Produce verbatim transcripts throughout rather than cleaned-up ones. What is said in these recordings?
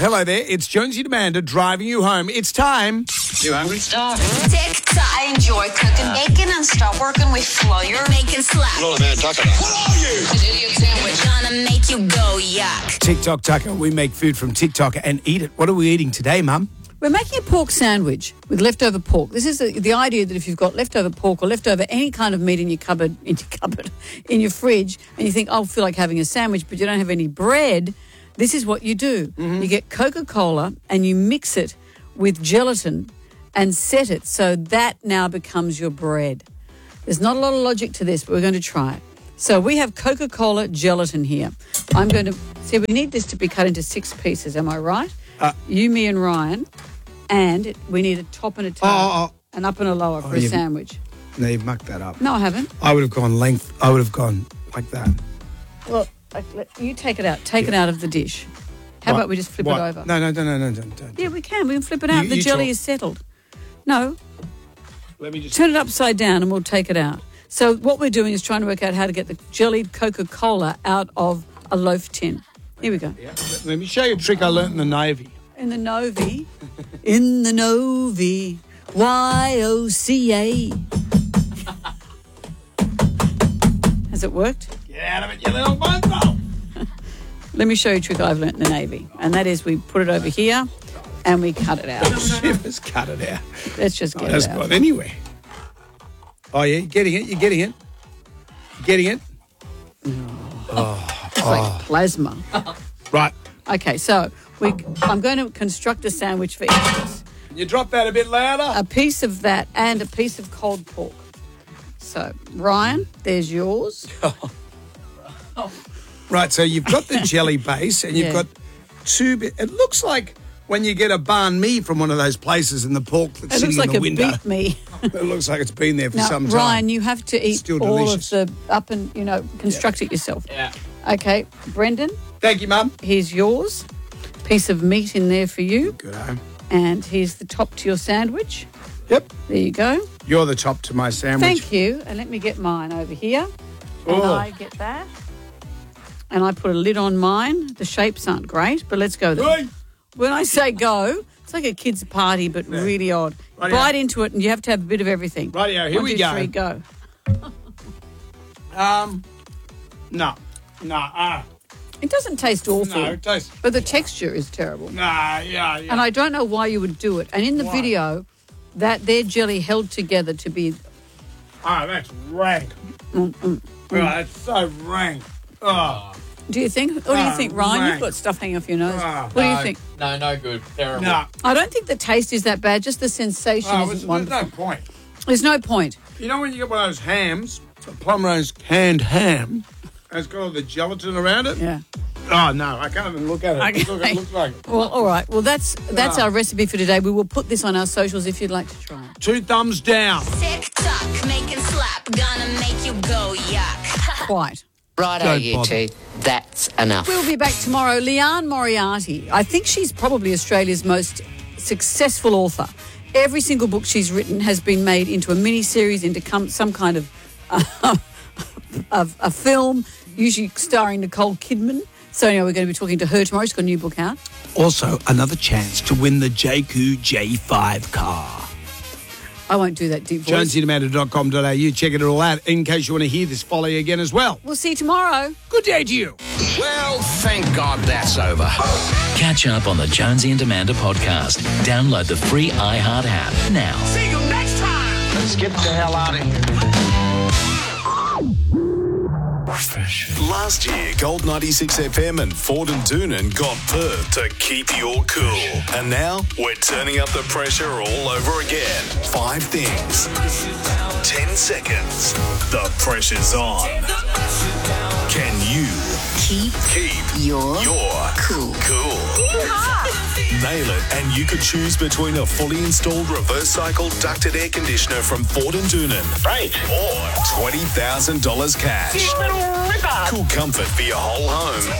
Hello there, it's Jonesy and Amanda driving you home. It's time. You hungry? Starving. TikTok. I enjoy cooking bacon and start working with flour. Making slap. Hello, man. Taco. What are you? An idiot sandwich. Gonna make you go yuck. TikTok Tucker. We make food from TikTok and eat it. What are we eating today, Mum? We're making a pork sandwich with leftover pork. This is the, the idea that if you've got leftover pork or leftover any kind of meat in your cupboard, in your cupboard, in your fridge, and you think, oh, I feel like having a sandwich, but you don't have any bread, this is what you do. Mm-hmm. You get Coca-Cola and you mix it with gelatin and set it so that now becomes your bread. There's not a lot of logic to this, but we're going to try it. So we have Coca-Cola gelatin here. I'm going to, see, we need this to be cut into six pieces, am I right? Uh, you, me and Ryan. And we need a top and a toe, oh, oh. an up and a lower oh, for a sandwich. No, you've mucked that up. No, I haven't. I would have gone length. I would have gone like that. Well, you take it out. Take yeah. it out of the dish. How what? about we just flip what? it over? No, no, no, no, no, no, don't. Yeah, we can. We can flip it out. You, the you jelly talk. is settled. No. Let me just... Turn it upside down and we'll take it out. So what we're doing is trying to work out how to get the jellied Coca-Cola out of a loaf tin. Here we go. Yeah. Let me show you a trick I learnt in the Navy. In the Novi, in the Novi, Y O C A. Has it worked? Get out of it, you little bundle. Let me show you a trick I've learnt in the Navy. And that is we put it over here and we cut it out. Shivers, cut it out. Let's just get oh, it out. That's gone anyway. Oh, yeah, you're getting it, you're getting it. You're getting it. Oh, oh. It's like oh. plasma. Right. Okay, so... We, I'm going to construct a sandwich for each of us. Can you drop that a bit louder? A piece of that and a piece of cold pork. So, Ryan, there's yours. Right, so you've got the jelly base and you've yeah. got two bit. It looks like when you get a banh mi from one of those places and the pork that's it sitting looks in like the window. It looks like a beef me. It looks like it's been there for now, some time. Ryan, you have to eat Still all delicious. of the up and, you know, construct yeah. it yourself. Yeah. Okay, Brendan. Thank you, Mum. Here's yours. Piece of meat in there for you. Good home. And here's the top to your sandwich. Yep. There you go. You're the top to my sandwich. Thank you. And let me get mine over here. And oh. I get that. And I put a lid on mine. The shapes aren't great, but let's go there. Hey. When I say go, it's like a kid's party, but yeah. really odd. Right Bite here. into it, and you have to have a bit of everything. Rightio, here One, we two, go. Three, go. um, no, no, ah. Uh. It doesn't taste awful. No, it tastes... But the texture is terrible. Nah, yeah, yeah. And I don't know why you would do it. And in the why? video, that their jelly held together to be... Oh, that's rank. Mm, mm, mm. Oh, that's so rank. Oh. Do you think? What do you Oh, think, Ryan? rank. You've got stuff hanging off your nose. Oh, what do no, you think? No, no good. Terrible. No. I don't think the taste is that bad. Just the sensation Oh, isn't there's wonderful. no point. There's no point. You know when you get one of those hams, a Plumrose canned ham, and it's got all the gelatin around it? Yeah. Oh, no, I can't even look at it. Okay. Look, it looks like it. Well, all right. Well, that's that's Oh. our recipe for today. We will put this on our socials if you'd like to try it. Two thumbs down. TikTok, making slap, gonna make you go yuck. Quite. Righto, Don't you bother. two. That's enough. We'll be back tomorrow. Leanne Moriarty. I think she's probably Australia's most successful author. Every single book she's written has been made into a mini-series, into com- some kind of, uh, of a film, usually starring Nicole Kidman. So anyway, we're going to be talking to her tomorrow. She's got a new book out. Also, another chance to win the J Q J five car. I won't do that deep voice. jonesy and amanda dot com dot a u. Check it all out in case you want to hear this folly again as well. We'll see you tomorrow. Good day to you. Well, thank God that's over. Catch up on the Jonesy and Amanda podcast. Download the free iHeart app now. See you next time. Let's get the hell out of here. Last year, Gold ninety-six F M and Ford and Doonan got Perth to keep your cool. And now, we're turning up the pressure all over again. Five things. Ten seconds. The pressure's on. Can you Keep, keep your, your cool. cool? Nail it, and you could choose between a fully installed reverse cycle ducted air conditioner from Ford and Doonan. Right. Or twenty thousand dollars cash. You little ripper. Cool comfort for your whole home.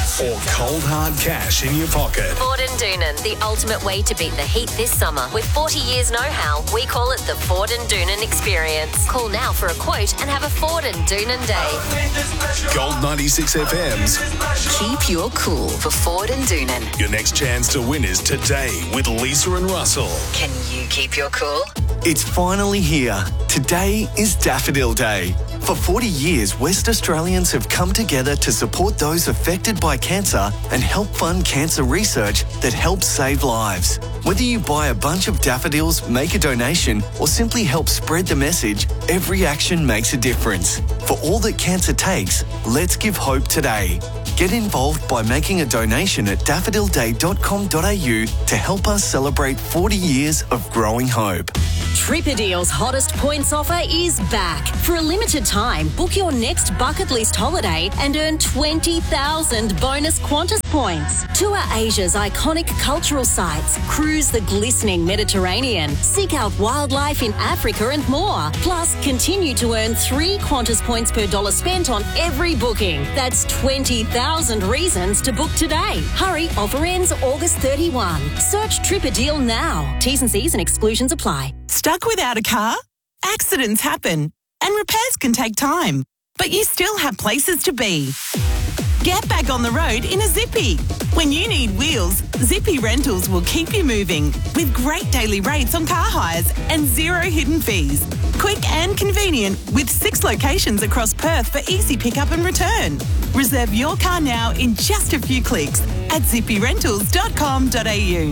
or cold hard cash in your pocket. Ford and Doonan, the ultimate way to beat the heat this summer. With forty years know-how, we call it the Ford and Doonan experience. Call now for a quote and have a Ford and Doonan day. Gold ninety-six F M's Keep your cool for Ford and Doonan. Your next chance to win is today with Lisa and Russell. Can you keep your cool? It's finally here. Today is Daffodil Day. For forty years, West Australians have come together to support those affected by cancer and help fund cancer research that helps save lives. Whether you buy a bunch of daffodils, make a donation, or simply help spread the message, every action makes a difference. For all that cancer takes, let's give hope today. Get involved by making a donation at daffodil day dot com dot a u to help us celebrate forty years of growing hope. Tripadeal's hottest points offer is back. For a limited time, book your next bucket list holiday and earn twenty thousand bonus Qantas points. Tour Asia's iconic cultural sites, cruise the glistening Mediterranean, seek out wildlife in Africa and more. Plus, continue to earn three Qantas points per dollar spent on every booking. That's twenty thousand reasons to book today. Hurry, offer ends August thirty-first. Search Tripadeal now. T's and C's and exclusions apply. Stuck without a car? Accidents happen and repairs can take time, but you still have places to be. Get back on the road in a Zippy. When you need wheels, Zippy Rentals will keep you moving with great daily rates on car hires and zero hidden fees. Quick and convenient with six locations across Perth for easy pickup and return. Reserve your car now in just a few clicks at zippy rentals dot com dot a u.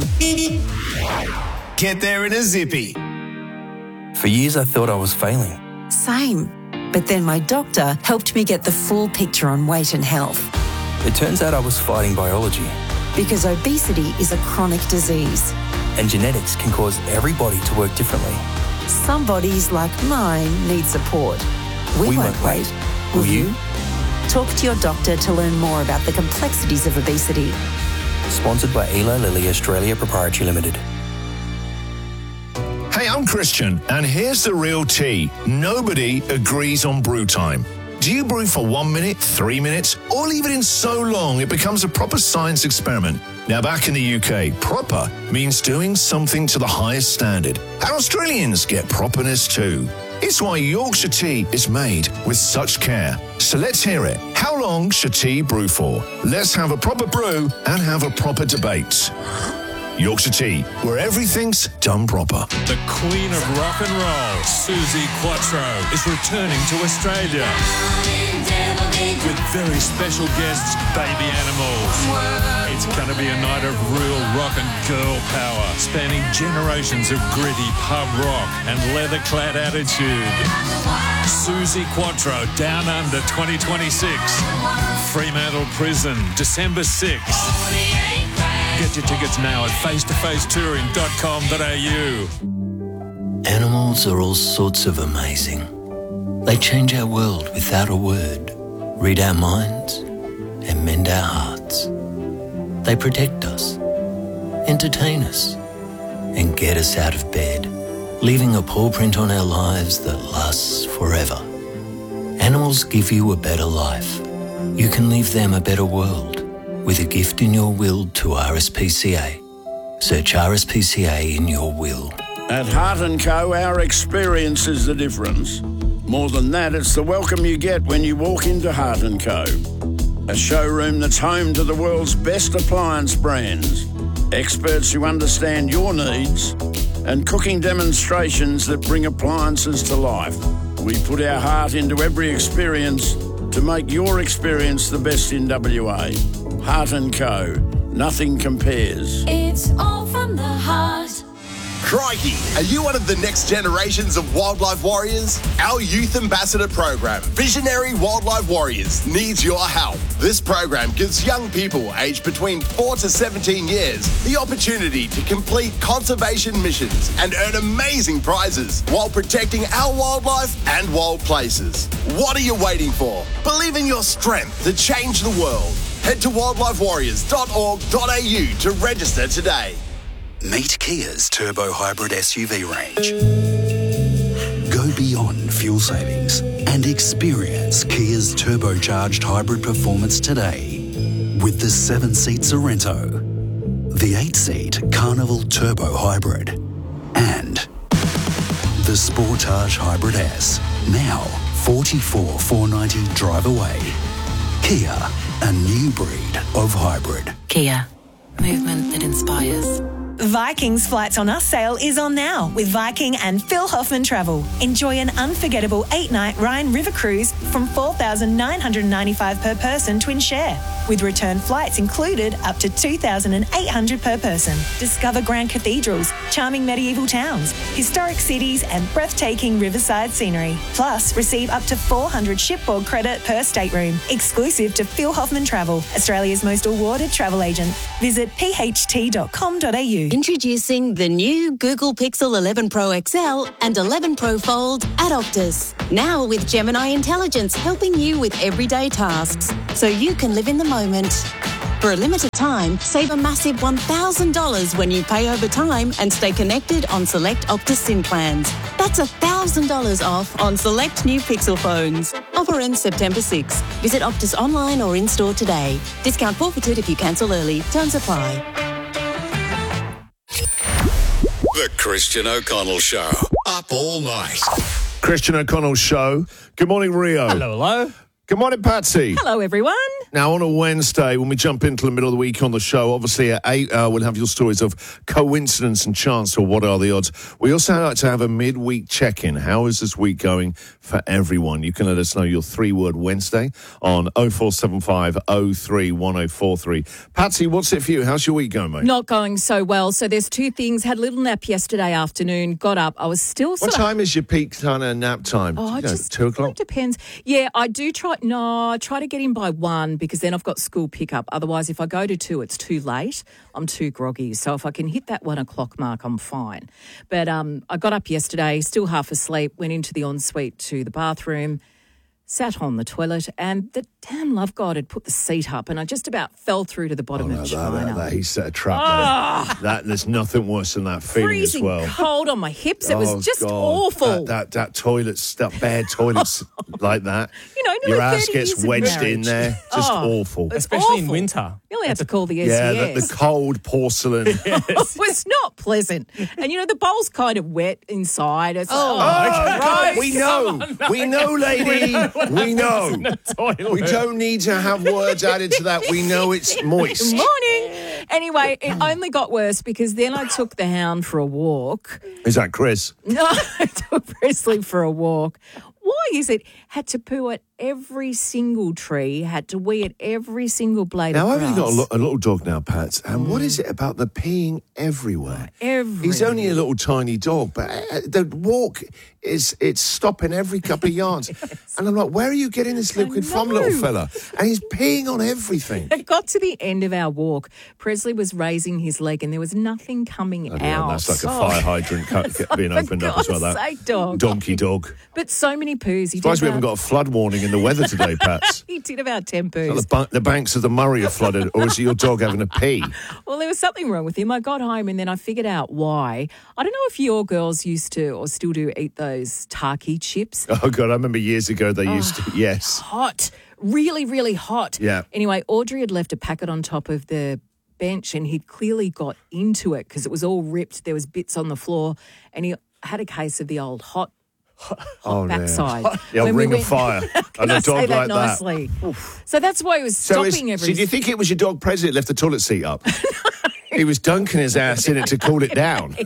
Get there in a Zippy. For years I thought I was failing. Same. But then my doctor helped me get the full picture on weight and health. It turns out I was fighting biology. Because obesity is a chronic disease. And genetics can cause every body to work differently. Some bodies, like mine, need support. We, we won't, won't wait. wait. Will, Will you? you? Talk to your doctor to learn more about the complexities of obesity. Sponsored by Eli Lilly Australia Proprietary Limited. Hey, I'm Christian, and here's the real tea. Nobody agrees on brew time. Do you brew for one minute, three minutes, or leave it in so long it becomes a proper science experiment? Now, back in the U K, proper means doing something to the highest standard. And Australians get properness too. It's why Yorkshire tea is made with such care. So let's hear it. How long should tea brew for? Let's have a proper brew and have a proper debate. Yorkshire Tea, where everything's done proper. The Queen of Rock and Roll, Suzi Quatro, is returning to Australia with very special guests, Baby Animals. It's going to be a night of real rock and girl power, spanning generations of gritty pub rock and leather-clad attitude. Suzi Quatro, Down Under twenty twenty-six. Fremantle Prison, December sixth. Get your tickets now at face to face touring dot com dot a u. Animals are all sorts of amazing. They change our world without a word, read our minds, and mend our hearts. They protect us, entertain us, and get us out of bed, leaving a paw print on our lives that lasts forever. Animals give you a better life. You can leave them a better world with a gift in your will to R S P C A. Search R S P C A in your will. At Heart and Co, our experience is the difference. More than that, it's the welcome you get when you walk into Heart and Co. A showroom that's home to the world's best appliance brands, experts who understand your needs, and cooking demonstrations that bring appliances to life. We put our heart into every experience to make your experience the best in W A. Heart and Co. Nothing compares. It's all from the heart. Crikey, are you one of the next generations of wildlife warriors? Our Youth Ambassador program, Visionary Wildlife Warriors, needs your help. This program gives young people aged between four to seventeen years the opportunity to complete conservation missions and earn amazing prizes while protecting our wildlife and wild places. What are you waiting for? Believe in your strength to change the world. Head to wildlife warriors dot org dot a u to register today. Meet Kia's turbo hybrid S U V range. Go beyond fuel savings and experience Kia's turbocharged hybrid performance today. with the seven-seat Sorrento, the eight-seat Carnival Turbo Hybrid, and the Sportage Hybrid S. Now forty-four thousand four hundred ninety drive away. Kia, a new breed of hybrid. Kia, movement that inspires. Viking's Flights on Us sale is on now with Viking and Phil Hoffman Travel. Enjoy an unforgettable eight-night Rhine River cruise from four thousand nine hundred ninety-five dollars per person twin share, with return flights included up to two thousand eight hundred dollars per person. Discover grand cathedrals, charming medieval towns, historic cities and breathtaking riverside scenery. Plus, receive up to four hundred shipboard credit per stateroom, exclusive to Phil Hoffman Travel, Australia's most awarded travel agent. Visit p h t dot com dot a u. Introducing the new Google Pixel eleven Pro X L and eleven Pro Fold at Optus. Now with Gemini Intelligence helping you with everyday tasks, so you can live in the moment. For a limited time, save a massive one thousand dollars when you pay over time and stay connected on select Optus SIM plans. That's one thousand dollars off on select new Pixel phones. Offer ends September sixth. Visit Optus online or in-store today. Discount forfeited if you cancel early. Terms apply. The Christian O'Connell Show. Up all night. Christian O'Connell Show. Good morning, Rio. Hello, hello. Good morning, Patsy. Hello, everyone. Now, on a Wednesday, when we jump into the middle of the week on the show, obviously at eight, uh, we'll have your stories of coincidence and chance, or what are the odds. We also like to have a midweek check-in. How is this week going for everyone? You can let us know your three-word Wednesday on oh four seven five oh three one oh four three. Patsy, what's it for you? How's your week going, mate? Not going so well. So there's two things. Had a little nap yesterday afternoon, got up. I was still sort What of... time is your peak kind of nap time? Oh, You know, just two o'clock? It depends. Yeah, I do try. No, I try to get in by one because then I've got school pickup. Otherwise, if I go to two, it's too late. I'm too groggy. So if I can hit that one o'clock mark, I'm fine. But um, I got up yesterday, still half asleep, went into the ensuite to the bathroom, sat on the toilet, and the damn love god had put the seat up, and I just about fell through to the bottom Oh, no, of that, China. that, that, he set a trap Ah! there. That, there's nothing worse than that feeling Freezing as well. cold on my hips. It Oh, was just God. awful. That, that, that toilet, that bare toilets like that. You know, nearly your ass thirty gets years of wedged in marriage. there. Just Oh, awful. it's Especially in awful. winter. Nearly had to call the S E S. Yeah, the, the cold porcelain. It was not pleasant. And, you know, the bowl's kind of wet inside. It's Oh, like, okay. gross. We know. We know, lady. We know. We don't need to have words added to that. We know it's moist. Good morning. Anyway, it only got worse because then I took the hound for a walk. Is that Chris? No, I took Presley for a walk. Why is it? Had to poo at every single tree, had to wee at every single blade Now, of I've grass. only got a, lo- a little dog now, Pat, and what is it about the peeing everywhere? Everywhere. He's only a little tiny dog, but uh, the walk is it's stopping every couple of yards. And I'm like, where are you getting this liquid from, little fella? And he's peeing on everything. It got to the end of our walk. Presley was raising his leg and there was nothing coming I don't know, out. that's like a Oh. fire hydrant cut, being For opened up as well. God's That sake, dog. donkey dog. But so many poos. He Surprised did we haven't about, got a flood warning in the weather today, Pats. He did about ten So poos. the, ba- the banks of the Murray are flooded, or is it your dog having a pee? Well, there was something wrong with him. I got home and then I figured out why. I don't know if your girls used to or still do eat those Taki chips. Oh, God, I remember years ago they used to, yes. Hot. Really, really hot. Yeah. Anyway, Audrey had left a packet on top of the bench and he'd clearly got into it because it was all ripped. There was bits on the floor and he had a case of the old hot hot Oh, no. backside. Yeah, When we ring of went- fire. Can And I a say dog that like that. nicely? So that's why he was So, is, stopping so every... do you think it was your dog Presley that left the toilet seat up? He was dunking his ass in it to cool it down.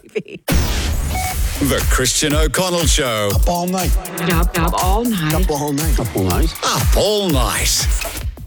The Christian O'Connell Show. Up all night. Up, up all night. Up all night. Up all night. Up all night.